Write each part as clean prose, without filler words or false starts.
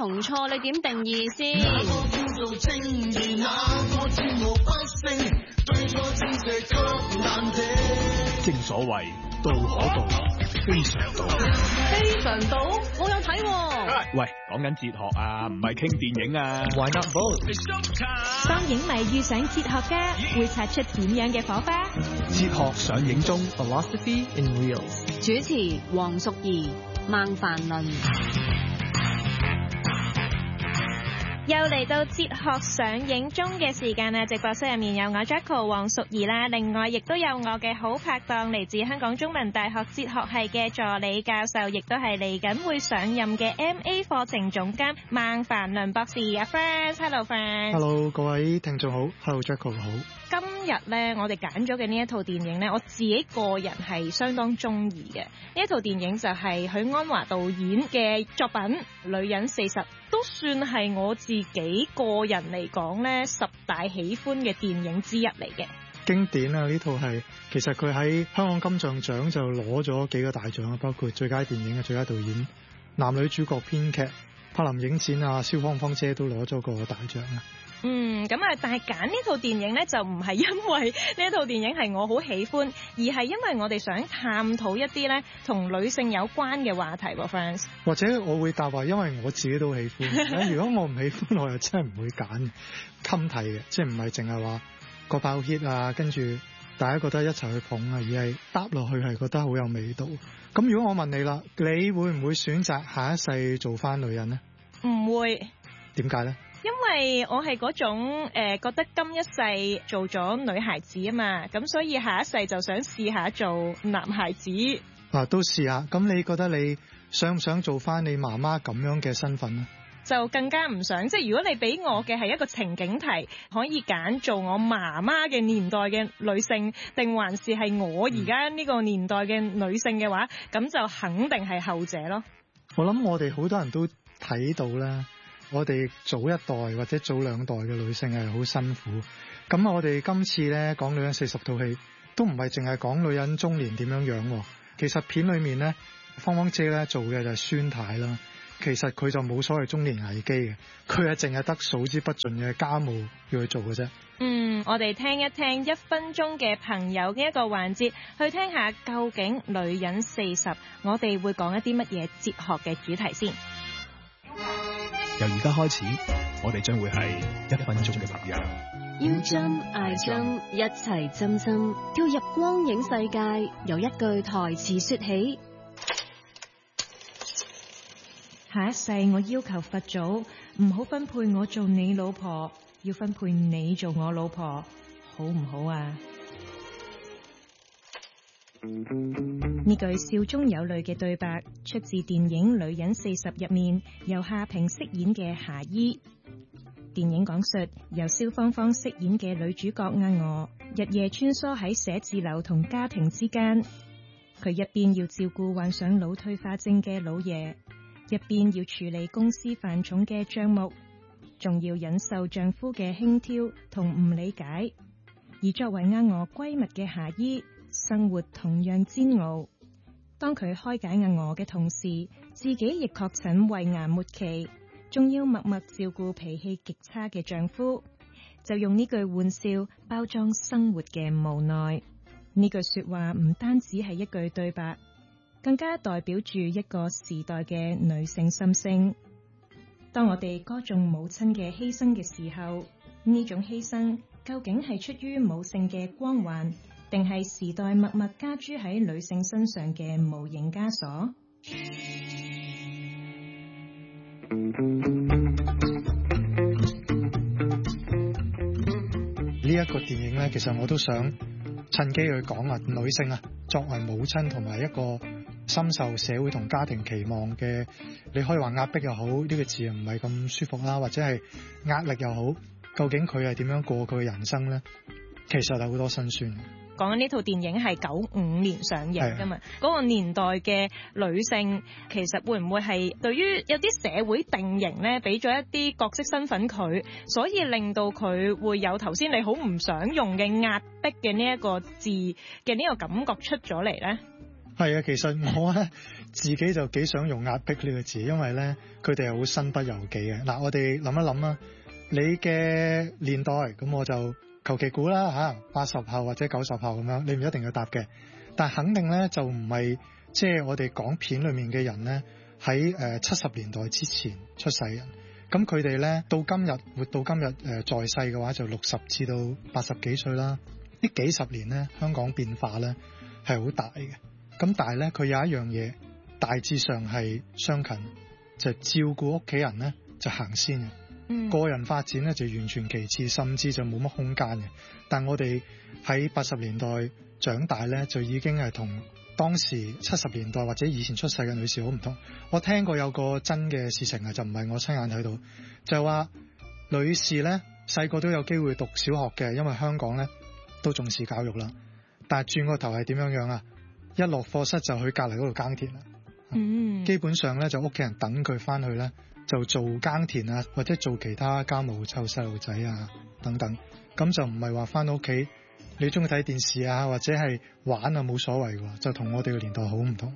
同錯你點定義先？ 正所謂道可道，非常道。 非常道，我有睇喎。 喂，講緊哲學啊，唔係傾電影啊。Why not both？ 當影迷遇上哲學家，會擦出點樣嘅火花？ 哲學上映中 ，Philosophy in Reels。 主持黃淑儀、孟凡倫。 又嚟到哲學上映中嘅時間啦！直播室入面有我 Jacko 黃淑儀啦，另外亦都有我嘅好拍檔嚟自香港中文大學哲學系嘅助理教授，亦都係嚟緊會上任嘅 MA 課程總監孟凡倫博士。阿 Friends，Hello Friends，Hello 各位聽眾好 ，Hello Jacko 好。 今日咧，我哋揀咗嘅呢一套電影咧，我自己個人係相當中意嘅。呢一套電影就係許鞍華導演嘅作品《女人40》，都算係我自己個人嚟講咧10大喜歡嘅電影之一嚟嘅。 經典啊！呢套係其實佢喺香港金像獎就攞咗幾個大獎啊，包括最佳電影嘅最佳導演、男女主角編劇、柏林影展啊，蕭芳芳姐都攞咗個大獎啊。 咁啊，但係揀呢套電影咧，就唔係因為呢一套電影係我好喜歡，而係因為我哋想探討一啲咧同女性有關嘅話題喎 ，Friends。 或者我會答話，因為我自己都喜歡。如果我唔喜歡，我又真係唔會揀。襟睇嘅，即係唔係淨係話個爆 hit 啊，跟住大家覺得一齊去捧啊，而係搭落去係覺得好有味道。咁如果我問你啦，你會唔會選擇下一世做翻女人呢？ 唔會。點解呢？ 因為我係嗰種覺得今一世做咗女孩子啊嘛，咁所以下一世就想試下做男孩子。 都試下。咁你覺得你想唔想做翻你媽媽咁樣嘅身份呢？ 就更加唔想。即係如果你俾我嘅係一個情景題，可以揀做我媽媽嘅年代嘅女性，定還是係我而家呢個年代嘅女性嘅話，咁就肯定係後者咯。 我諗我哋好多人都睇到啦。我哋早一代或者早兩代嘅女性係好辛苦，咁我哋今次咧講女人40套戲，都唔係淨係講女人中年點樣樣。其實片裏面咧，芳芳姐咧做嘅就係孫太啦。其實佢就冇所謂中年危機嘅，佢係淨係得數之不盡嘅家務要去做嘅啫。 我哋聽一聽1分鐘嘅朋友嘅一個環節，去聽下究竟女人40，我哋會講一啲乜嘢哲學嘅主題先。 由而家開始，我哋將會係1分鐘嘅朋友。 要針挨針，一齊針針，跳入光影世界。由一句台詞說起。 下一世我要求佛祖唔好分配我做你老婆，要分配你做我老婆，好唔好啊？呢句笑中有淚嘅對白出自電影《女人40》入面，由夏萍飾演嘅夏依。電影講述由蕭芳芳飾演嘅女主角阿娥，日夜穿梭喺寫字樓同家庭之間。佢一邊要照顧患上腦退化症嘅老爺，一邊要處理公司繁重嘅賬目，仲要忍受丈夫嘅輕佻同唔理解。而作為阿娥閨蜜嘅夏依，生活同樣煎熬。當佢開解阿娥嘅同時，自己亦確診胃癌末期，仲要默默照顧脾氣極差嘅丈夫，就用呢句玩笑包裝生活嘅無奈。呢句說話唔單止係一句對白，更加代表住一個時代嘅女性心聲。當我哋歌頌母親嘅犧牲嘅時候，呢種犧牲究竟係出於母性嘅光環，定係時代默默加諸喺女性身上嘅無形枷鎖？ 呢一個電影呢，其實我都想趁機去講啊，女性啊，作為母親同埋一個深受社會同家庭期望嘅，你可以話壓迫又好，呢個字唔係咁舒服啦，或者係壓力又好，究竟佢係點樣過佢嘅人生呢？其實有好多辛酸。 講緊呢套電影係95年上映㗎嘛，嗰個年代嘅女性其實會唔會係對於有啲社會定型咧，俾咗一啲角色身份佢，所以令到佢會有頭先你好唔想用嘅壓迫嘅呢一個字嘅呢個感覺出咗嚟咧？ 係啊，其實我咧自己就幾想用壓迫呢個字，因為咧佢哋係好身不由己嘅。嗱，我哋諗一諗啊，你嘅年代咁我就求其估啦嚇，80後或者90後咁樣，你唔一定要答嘅，但肯定咧就唔係即係我哋港片裏面嘅人咧喺70年代之前出世人，咁佢哋咧到今日活到今日在世嘅話就60至到80幾歲啦。呢幾十年咧香港變化咧係好大嘅，咁但係咧佢有一樣嘢大致上係相近，就係照顧屋企人咧就行先嘅，個人發展咧就完全其次，甚至就冇乜空間嘅。但我哋喺80年代長大咧，就已經係同當時70年代或者以前出世嘅女士好唔同。我聽過有個真嘅事情啊，就唔係我親眼睇到，就係話女士咧細個都有機會讀小學嘅，因為香港咧都重視教育啦。但係轉個頭係點樣啊？一落課室就去隔離嗰度耕田啦。基本上咧就屋企人等佢翻去咧就做耕田啊，或者做其他家務湊細路仔啊等等，咁就唔係話翻到屋企你中意睇電視啊或者係玩啊冇所謂喎，就同我哋嘅年代好唔同。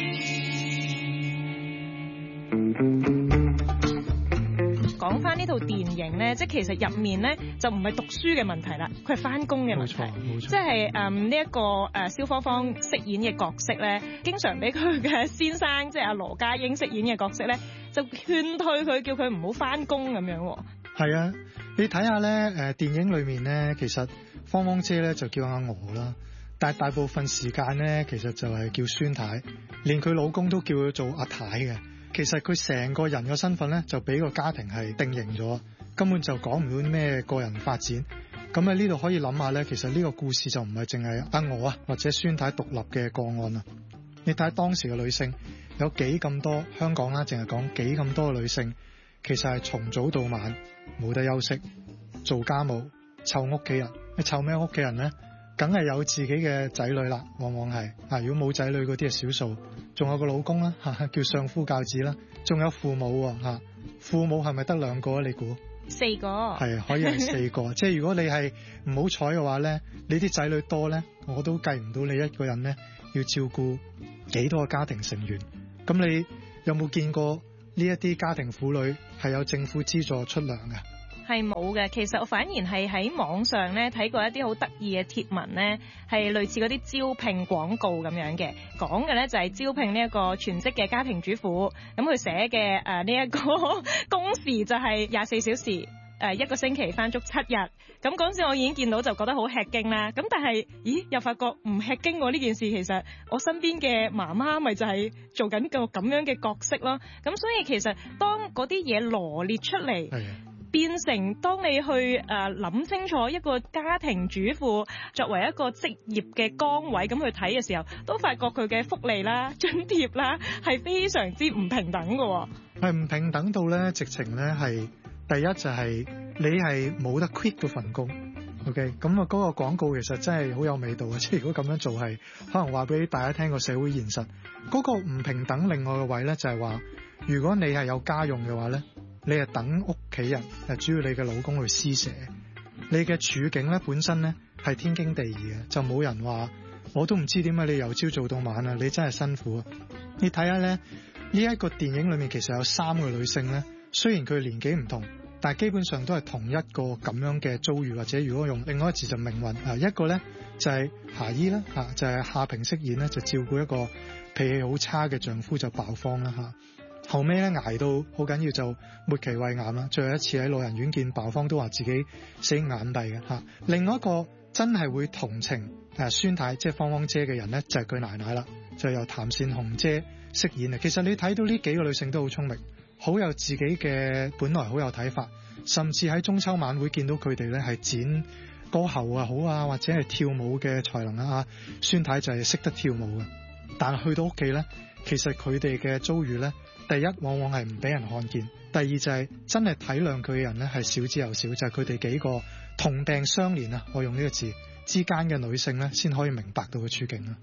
講翻呢套電影咧，即係其實入面咧就唔係讀書嘅問題啦，佢係翻工嘅問題。冇錯，即係呢一個蕭芳芳飾演嘅角色咧，經常俾佢嘅先生即係阿羅家英飾演嘅角色咧，就勸退佢，叫佢唔好翻工咁樣。 係啊，你睇下咧電影裏面咧，其實芳芳姐咧就叫阿娥啦，但係大部分時間咧其實就係叫孫太，連佢老公都叫佢做阿太嘅。其實佢成個人嘅身份咧就俾個家庭係定型咗，根本就講唔到咩個人發展。咁喺呢度可以諗下咧，其實呢個故事就唔係淨係阿娥啊或者孫太獨立嘅個案啊。你睇下當時嘅女性有幾咁多，香港啦淨係講幾咁多嘅女性，其實係從早到晚冇得休息，做家務湊屋企人。你湊咩屋企人咧？梗係有自己嘅仔女啦，往往係如果冇仔女嗰啲係少數，仲有個老公啦叫相夫教子啦，仲有父母父母係咪得2個啊？你估 ？4個係可以係4個，即係如果你係唔好彩嘅話咧，你啲仔女多咧，我都計唔到你一個人咧要照顧幾多個家庭成員。咁你有冇見過呢一啲家庭婦女係有政府資助出糧嘅？ 係冇嘅，其實我反而係喺網上咧睇過一啲好得意嘅貼文咧，係類似嗰啲招聘廣告咁樣嘅，講嘅咧就係招聘呢一個全職嘅家庭主婦，咁佢寫嘅呢一個工時就係24小時，一個星期翻足7日。咁嗰陣時我已經見到就覺得好吃驚啦，咁但係又發覺唔吃驚喎，呢件事其實我身邊嘅媽媽咪就係做緊個咁樣嘅角色咯。咁所以其實當嗰啲嘢羅列出嚟，變成當你去諗清楚一個家庭主婦作為一個職業嘅崗位咁去睇嘅時候，都發覺佢嘅福利啦、津貼啦係非常之唔平等嘅。 係唔平等到咧，直情咧係第一就係你係冇得 quit 嗰份工。OK， 咁嗰個廣告其實真係好有味道啊！即係如果咁樣做係可能話俾大家聽個社會現實。嗰個唔平等另外嘅位咧就係話，如果你係有家用嘅話咧，你係等屋企人，主要你嘅老公去施捨，你嘅處境咧本身咧係天經地義嘅，就冇人話我都唔知點解你由朝做到晚啊！你真係辛苦啊！你睇下咧，呢一個電影裏面其實有3個女性咧，雖然佢年紀唔同，但係基本上都係同一個咁樣嘅遭遇，或者如果用另外一個字就命運。一個咧就係霞姨啦，就係夏萍飾演咧，就照顧一個脾氣好差嘅丈夫就爆荒啦。後尾咧捱到好緊要就末期胃癌啦，最後一次喺老人院見爆荒都話自己死眼閉嘅。另外一個真係會同情孫太即係芳芳姐嘅人咧，就係佢奶奶啦，就由譚善紅姐飾演啊。其實你睇到呢幾個女性都好聰明，好有自己嘅本來好有睇法，甚至喺中秋晚會見到佢哋咧係剪歌喉好啊，或者係跳舞嘅才能啊。孫太就係識得跳舞嘅，但係去到屋企咧，其實佢哋嘅遭遇咧，第一往往係唔俾人看見，第二就係真係體諒佢嘅人咧係少之又少，就係佢哋幾個同病相憐啊，我用呢個字之間嘅女性咧，先可以明白到佢處境啦。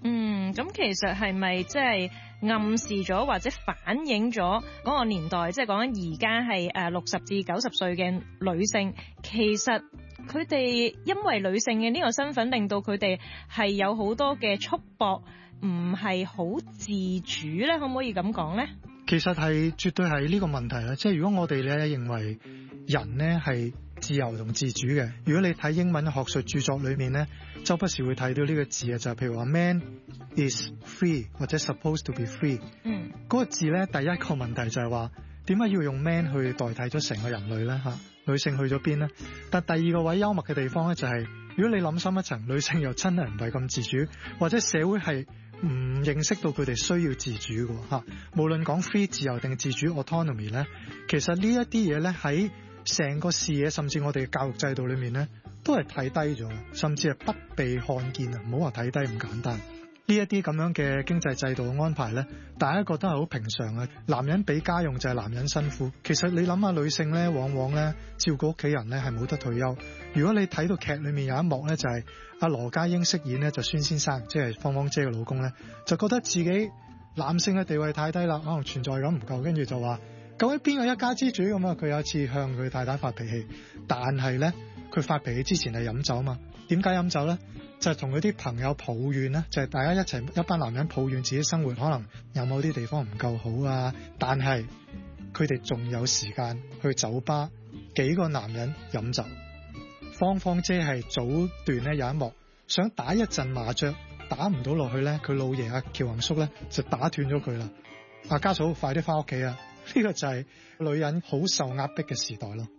咁其實係咪即係暗示咗或者反映咗嗰個年代，即係講緊而家係60至90歲嘅女性，其實佢哋因為女性嘅呢個身份，令到佢哋係有好多嘅束縛，唔係好自主咧？可唔可以咁講咧？ 其實係絕對係呢個問題啦。即係如果我哋咧認為人咧係自由同自主嘅，如果你睇英文學術著作裏面咧，周不時會睇到呢個字啊，就係譬如話 man is free 或者 supposed to be free。嗰個字咧，第一個問題就係話點解要用 man 去代替咗成個人類咧？女性去咗邊咧？但第二個位幽默嘅地方咧，就係如果你諗深一層，女性又真係唔係咁自主，或者社會係唔認識到佢哋需要自主嘅嚇。無論講 free 自由定自主 autonomy 咧，其實呢一啲嘢咧喺成個視野，甚至我哋嘅教育制度裏面咧，都係睇低咗，甚至係不被看見啊！唔好話睇低咁簡單。呢一啲咁樣嘅經濟制度嘅安排咧，大家覺得係好平常啊。男人俾家用就係男人辛苦。其實你諗下，女性咧往往咧照顧屋企人咧係冇得退休。如果你睇到劇裏面有一幕咧，就係阿羅家英飾演咧就孫先生，即係芳芳姐嘅老公咧，就覺得自己男性嘅地位太低啦，可能存在感唔夠，跟住就話究竟邊個一家之主咁啊？佢有一次向佢太太發脾氣，但係咧佢發脾氣之前係飲酒嘛。點解飲酒咧？就係同佢啲朋友抱怨咧，就係大家一班男人抱怨自己生活可能有某啲地方唔夠好啊，但係佢哋仲有時間去酒吧，幾個男人飲酒。芳芳姐係早段咧有一幕想打一陣麻雀，打唔到落去咧，佢老爺阿喬宏叔咧就打斷咗佢啦。阿家嫂快啲翻屋企啊！呢個就係女人好受壓迫嘅時代咯。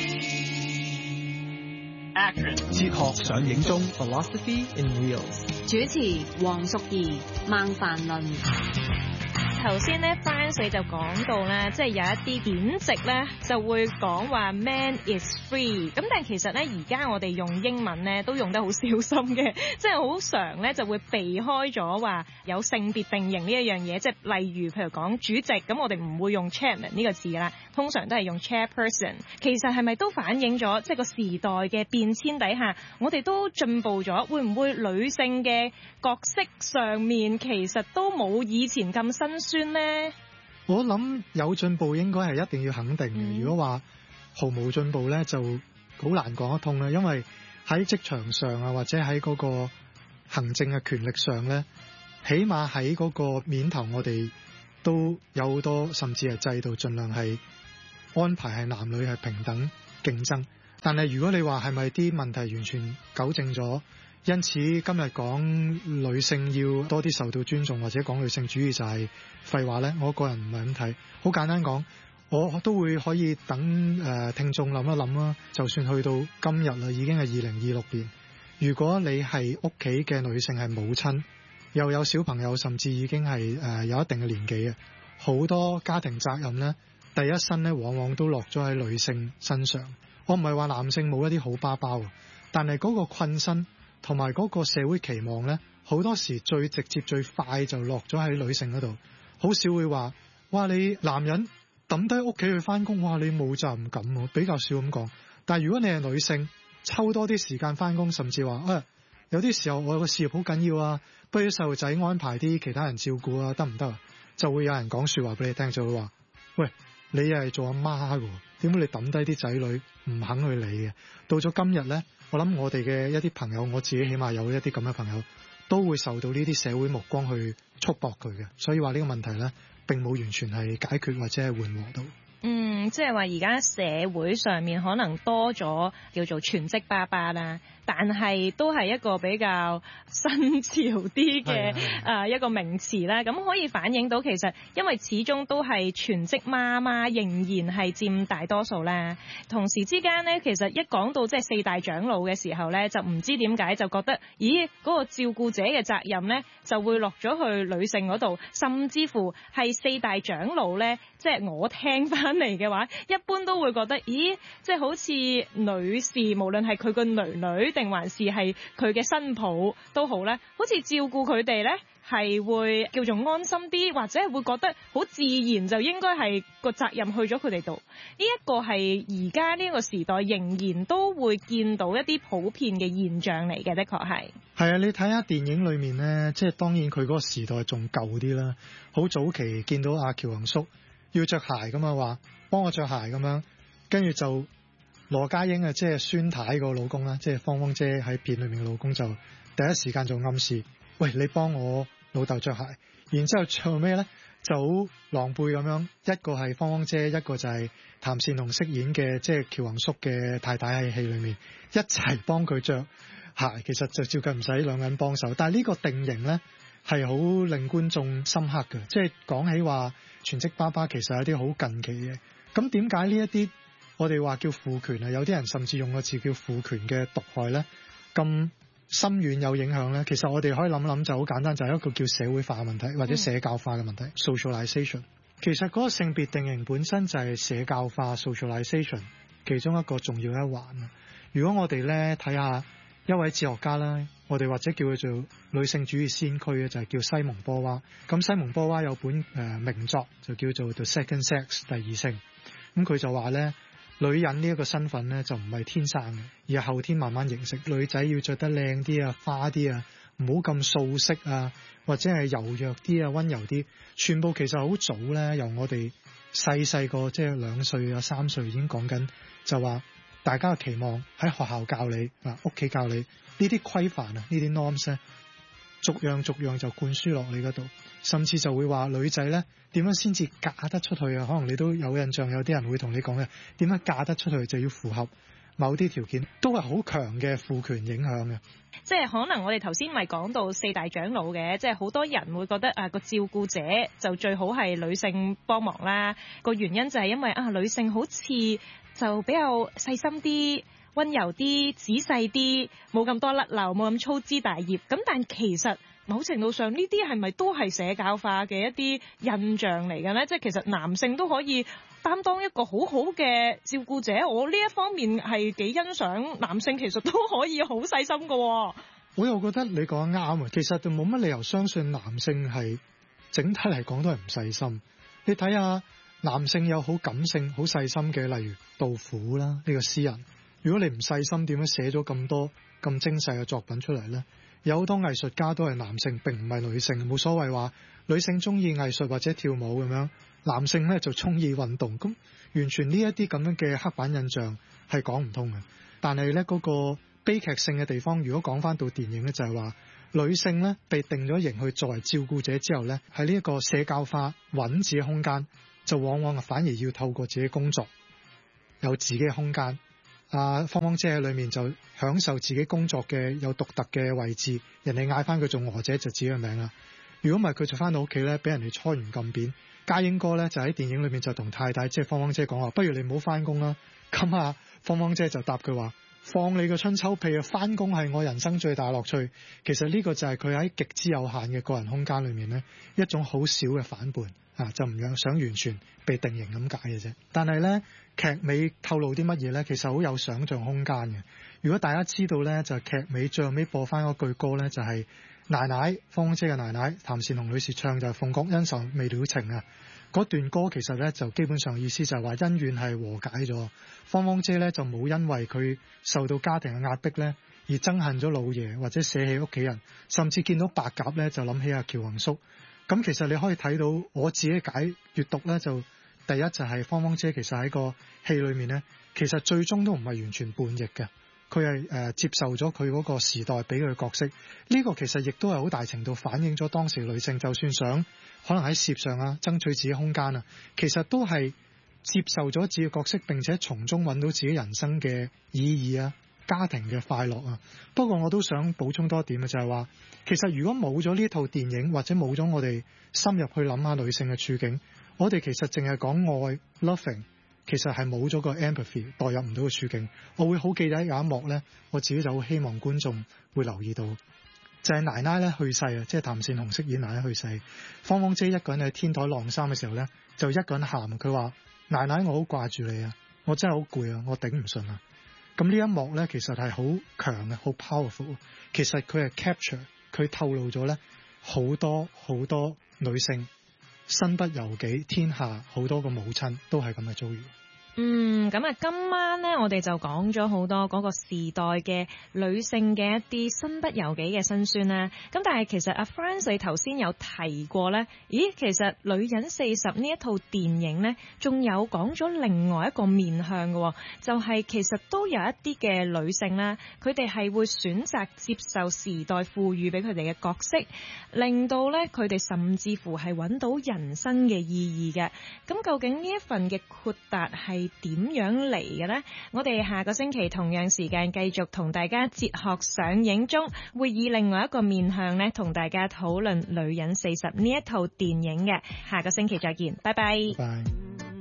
哲學上映中 Philosophy in Wheels。 主持黃淑儀、孟凡倫。 頭先咧 France 就講到咧，即係有一啲典籍咧就會講話 man is free， 咁但係其實咧而家我哋用英文咧都用得好小心嘅，即係好常咧就會避開咗話有性別定型呢一樣嘢，即係例如譬如講主席，咁我哋唔會用 chairman 呢個字啦，通常都係用 chairperson。其實係咪都反映咗即係個時代嘅變遷底下，我哋都進步咗？會唔會女性嘅角色上面其實都冇以前咁辛酸呢？ 我諗有進步應該係一定要肯定嘅。如果話毫無進步咧，就好難講得通啦。因為喺職場上啊，或者喺嗰個行政嘅權力上咧，起碼喺嗰個面頭，我哋都有好多，甚至係制度盡量係安排係男女係平等競爭。但係如果你話係咪啲問題完全糾正咗？因此今日講女性要多啲受到尊重，或者講女性主義就係廢話呢，我個人唔係咁睇。好簡單講，我都會可以等聽眾諗一諗啦。就算去到今日啦，已經係2026年，如果你係屋企嘅女性係母親，又有小朋友，甚至已經係有一定嘅年紀嘅，好多家庭責任呢，第一身呢往往都落咗喺女性身上。我唔係話男性冇一啲好爸爸，但係嗰個困身同埋嗰個社會期望呢，好多時最直接最快就落咗喺女性嗰度，好少會話哇你男人抌低屋企去返工，哇你冇責任感喎，比較少咁講。但係如果你係女性，抽多啲時間返工，甚至話有啲時候我個事業好緊要啊，不如細路仔安排啲其他人照顧啊，得唔得啊？就會有人講說話俾你聽，就會話喂，你係做阿媽㗎，點解你抌低啲仔女唔肯去理嘅？到咗今日呢，我諗我哋嘅一啲朋友，我自己起碼有一啲咁嘅朋友，都會受到呢啲社會目光去束縛佢嘅，所以話呢個問題呢，並冇完全係解決或者係緩和到。 即係話而家社會上面可能多咗叫做全職爸爸啦，但係都係一個比較新潮啲嘅一個名詞啦。咁可以反映到其實因為始終都係全職媽媽仍然係佔大多數啦。同時之間呢，其實一講到即係四大長老嘅時候呢，就唔知點解就覺得咦嗰個照顧者嘅責任呢，就會落咗去女性嗰度，甚至乎係四大長老呢，即係我聽翻嚟嘅話，一般都會覺得咦即係好似女士無論係佢個女定還是係佢嘅新抱都好咧，好似照顧佢哋咧係會叫做安心啲，或者係會覺得好自然就應該係個責任去咗佢哋度。呢一個係而家呢個時代仍然都會見到一啲普遍嘅現象嚟嘅，的確係。 係啊，你睇下電影裏面呢，即係當然佢嗰個時代仲舊啲啦。好早期見到阿喬宏叔要着鞋咁啊，話幫我着鞋咁樣，跟住就羅家英啊，即係孫太個老公啦，即係芳芳姐喺片裏面嘅老公，就第一時間就暗示，喂，你幫我老豆着鞋。然之後最後咩呢？就好狼狽咁樣，一個係芳芳姐，一個就係譚善紅飾演嘅即係喬宏叔嘅太太喺戲裏面一齊幫佢着鞋。其實就照計唔使兩個人幫手，但係呢個定型呢係好令觀眾深刻嘅。即係講起話全職爸爸其實有啲好近期嘅。咁點解呢一啲我哋話叫父權啊？有啲人甚至用個字叫父權嘅毒害呢，咁深遠有影響呢？其實我哋可以諗諗，就好簡單，就係一個叫社會化嘅問題或者社教化嘅問題。socialization 其實嗰個性別定型本身就係社教化 socialization 其中一個重要一環啊。如果我哋咧睇下一位哲學家啦，我哋或者叫佢做女性主義先驅咧，就係叫西蒙波娃。咁西蒙波娃有本名作就叫做 The Second Sex 第二性。咁佢就話咧，女人呢一個身份咧就唔係天生嘅，而係後天慢慢形成。女仔要着得靚啲啊，花啲啊，唔好咁素色啊，或者係柔弱啲啊，溫柔啲，全部其實好早咧，由我哋細個即係2歲啊3歲已經講緊，就話大家嘅期望喺學校教你啊，屋企教你呢啲規範啊，呢啲 norms 咧，逐樣就灌輸落你嗰度，甚至就會話女仔咧點樣先至嫁得出去啊？可能你都有印象，有啲人會同你講嘅，點樣嫁得出去就要符合某啲條件，都係好強嘅父權影響嘅。 即係可能我哋頭先咪講到4大長老嘅，即係好多人會覺得啊個照顧者就最好係女性幫忙啦。個原因就係因為啊女性好似就比較細心啲、溫柔啲、仔細啲，冇咁多甩漏，冇咁粗枝大葉。咁但其實某程度上呢啲係咪都係社教化嘅一啲印象嚟嘅呢？即係其實男性都可以擔當一個好好嘅照顧者，我呢一方面係幾欣賞男性，其實都可以好細心㗎喎。 我又覺得你講得啱啊，其實就冇乜理由相信男性係整體嚟講都係唔細心。你睇下男性有好感性、好細心嘅，例如杜甫啦呢個詩人。如果你唔細心，點樣寫咗咁多咁精細嘅作品出嚟呢？有好多藝術家都係男性，並唔係女性，冇所謂話女性中意藝術或者跳舞咁樣，男性咧就中意運動，咁完全呢一啲咁樣嘅刻板印象係講唔通嘅。但係咧嗰個悲劇性嘅地方，如果講翻到電影咧，就係話女性咧被定咗型去作為照顧者之後咧，喺呢一個社交化揾自己空間，就往往反而要透過自己工作有自己嘅空間。芳芳姐喺裏面就享受自己工作嘅有獨特嘅位置，人哋嗌翻佢做娥姐就自己嘅名啦。如果唔係佢就翻到屋企咧，俾人哋搓完咁扁。家英哥咧就喺電影裏面就同太太即係芳芳姐講話，不如你唔好翻工啦。咁啊，芳芳姐就答佢話，放你個春秋屁啊！翻工係我人生最大樂趣。其實呢個就係佢喺極之有限嘅個人空間裏面咧，一種好少嘅反叛啊，就唔想完全被定型咁解嘅啫。但係咧劇尾透露啲乜嘢咧，其實好有想像空間嘅。如果大家知道咧，就劇尾最後尾播翻嗰句歌咧，就係奶奶芳芳姐嘅奶奶譚善紅女士唱，就係鳳閣恩仇未了情啊。嗰段歌其實咧就基本上意思就係話恩怨係和解咗，芳芳姐咧就冇因為佢受到家庭嘅壓迫咧而憎恨咗老爺或者捨棄屋企人，甚至見到白鴿咧就諗起阿喬宏叔。咁其實你可以睇到我自己閱讀咧，就第一就係芳芳姐其實喺個戲裏面咧，其實最終都唔係完全叛逆嘅，佢係接受咗佢嗰個時代俾佢嘅角色。呢個其實亦都係好大程度反映咗當時女性就算想可能喺事業上啊爭取自己空間啊，其實都係接受咗自己嘅角色，並且從中揾到自己人生嘅意義啊，家庭嘅快樂啊。不過我都想補充多一點嘅就係話，其實如果冇咗呢套電影，或者冇咗我哋深入去諗下女性嘅處境，我哋其實淨係講愛 loving， 其實係冇咗個 empathy， 代入唔到個處境。我會好記得有一幕呢，我自己就好希望觀眾會留意到，就係奶奶咧去世啊，即係譚善紅飾演奶奶去世，芳芳姐一個人喺天台晾衫嘅時候呢，就一個人喊，佢話奶奶我好掛住你啊，我真係好攰啊，我頂唔順啊。咁呢一幕呢，其實係好強嘅，好 powerful。其實佢係 capture， 佢透露咗呢， 好多好多女性身不由己，天下好多個母親都係咁嘅遭遇。 咁啊，今晚呢，我哋就講咗好多嗰個時代嘅女性嘅一啲身不由己嘅辛酸啦。咁但係其實阿 Franz 你頭先有提過呢，咦，其實《女人40》呢一套電影呢，仲有講咗另外一個面向嘅，就係其實都有一啲嘅女性啦，佢哋係會選擇接受時代賦予俾佢哋嘅角色，令到呢佢哋甚至乎係揾到人生嘅意義嘅。咁究竟呢一份嘅豁達係點樣嚟嘅呢？我哋下個星期同樣時間繼續同大家哲學上映中，會以另外一個面向呢同大家討論《女人40》呢一套電影嘅。下個星期再見，拜拜。 拜拜。